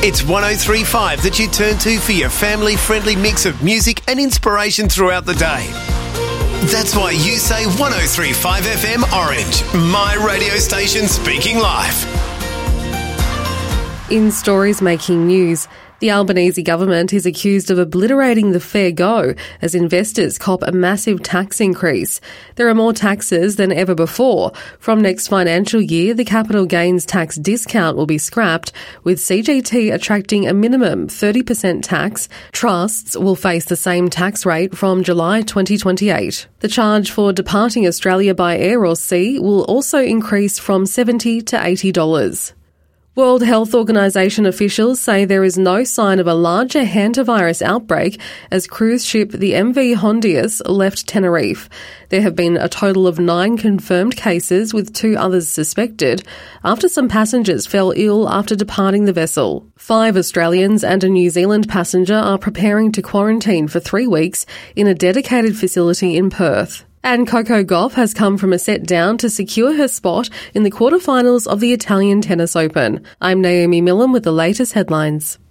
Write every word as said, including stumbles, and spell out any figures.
It's one oh three point five that you turn to for your family-friendly mix of music and inspiration throughout the day. That's why you say one oh three point five F M Orange, my radio station speaking live. In stories making news, the Albanese government is accused of obliterating the fair go as investors cop a massive tax increase. There are more taxes than ever before. From next financial year, the capital gains tax discount will be scrapped, with C G T attracting a minimum thirty percent tax. Trusts will face the same tax rate from July twenty twenty-eight. The charge for departing Australia by air or sea will also increase from seventy dollars to eighty dollars. World Health Organization officials say there is no sign of a larger hantavirus outbreak as cruise ship the M V Hondius left Tenerife. There have been a total of nine confirmed cases, with two others suspected, after some passengers fell ill after departing the vessel. Five Australians and a New Zealand passenger are preparing to quarantine for three weeks in a dedicated facility in Perth. And Coco Gauff has come from a set down to secure her spot in the quarterfinals of the Italian Tennis Open. I'm Naomi Millen with the latest headlines.